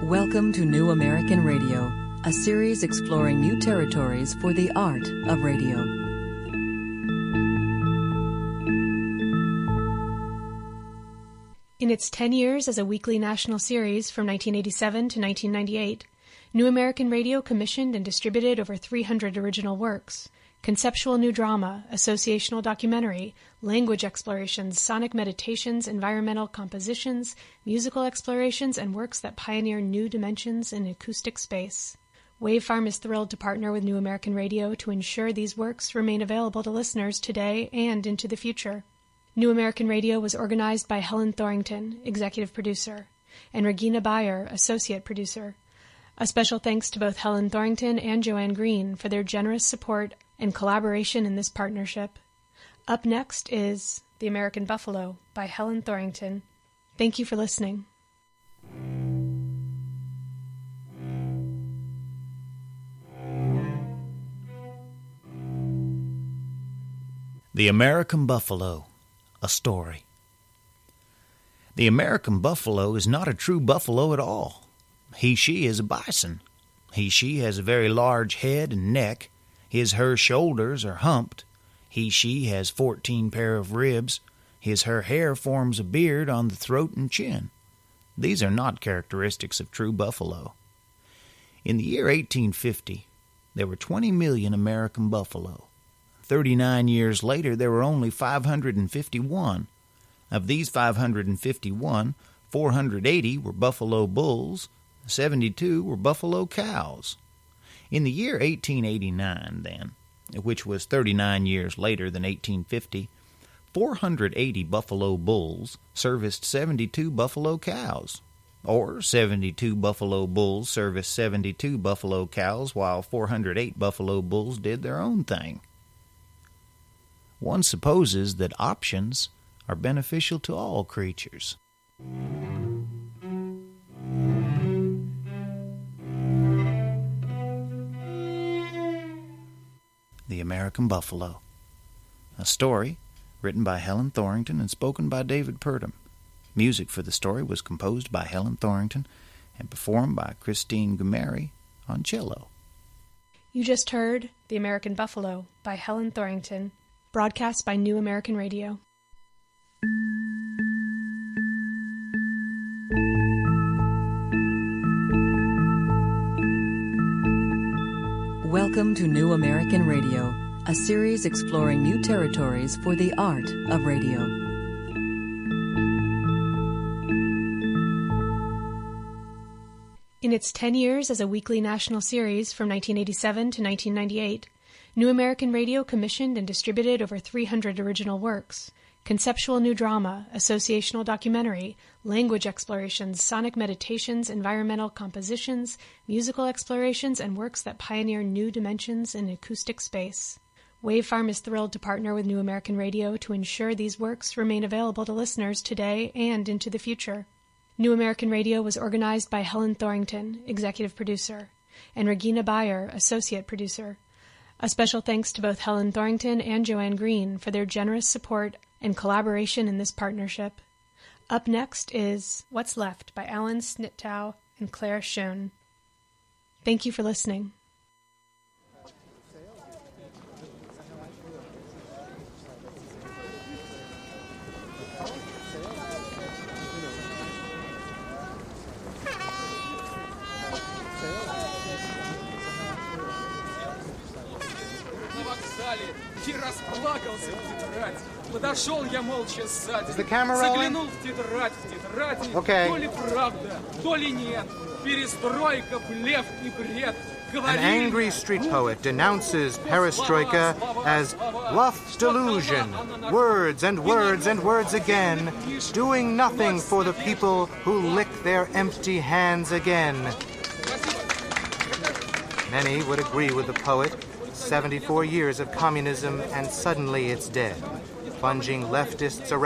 Welcome to New American Radio, a series exploring new territories for the art of radio. In its 10 years as a weekly national series from 1987 to 1998, New American Radio commissioned and distributed over 300 original works: conceptual new drama, associational documentary, language explorations, sonic meditations, environmental compositions, musical explorations, and works that pioneer new dimensions in acoustic space. Wavefarm is thrilled to partner with New American Radio to ensure these works remain available to listeners today and into the future. New American Radio was organized by Helen Thorington, executive producer, and Regina Bayer, associate producer. A special thanks to both Helen Thorington and Joanne Green for their generous support and collaboration in this partnership. Up next is The American Buffalo by Helen Thorington. Thank you for listening. The American Buffalo, a story. The American buffalo is not a true buffalo at all. He/she is a bison. He/she has a very large head and neck. His/her shoulders are humped. He/she has 14 pair of ribs. His/her hair forms a beard on the throat and chin. These are not characteristics of true buffalo. In the year 1850, there were 20 million American buffalo. 39 years later, there were only 551. Of these 551, 480 were buffalo bulls, 72 were buffalo cows. In the year 1889, then, which was 39 years later than 1850, 480 buffalo bulls serviced 72 buffalo cows, or 72 buffalo bulls serviced 72 buffalo cows while 408 buffalo bulls did their own thing. One supposes that options are beneficial to all creatures. The American Buffalo, a story written by Helen Thorington and spoken by David Purdom. Music for the story was composed by Helen Thorington and performed by Christine Gumeri on cello. You just heard The American Buffalo by Helen Thorington, broadcast by New American Radio. Welcome to New American Radio, a series exploring new territories for the art of radio. In its 10 years as a weekly national series from 1987 to 1998, New American Radio commissioned and distributed over 300 original works: conceptual new drama, associational documentary, language explorations, sonic meditations, environmental compositions, musical explorations, and works that pioneer new dimensions in acoustic space. Wavefarm is thrilled to partner with New American Radio to ensure these works remain available to listeners today and into the future. New American Radio was organized by Helen Thorington, executive producer, and Regina Bayer, associate producer. A special thanks to both Helen Thorington and Joanne Green for their generous support and collaboration in this partnership. Up next is What's Left by Alan Snittow and Claire Schoen. Thank you for listening. И расплакался в тетрадь. Подошел я молча сзади. Is the camera rolling? Заглянул в тетрадь. Okay. То ли правда, то ли нет. Перестройка, блеф и бред. An angry street poet denounces perestroika as bluff delusion, words and words and words again, doing nothing for the people who lick their empty hands again. Many would agree with the poet. 74 years of communism and suddenly it's dead, plunging leftists around